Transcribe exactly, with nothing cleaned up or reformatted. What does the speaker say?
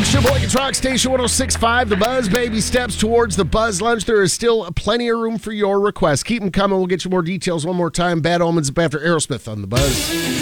Sheboygan Truck Station one oh six point five. The Buzz. Baby steps towards the Buzz Lunch. There is still plenty of room for your requests. Keep them coming. We'll get you more details one more time. Bad Omens up after Aerosmith on the Buzz.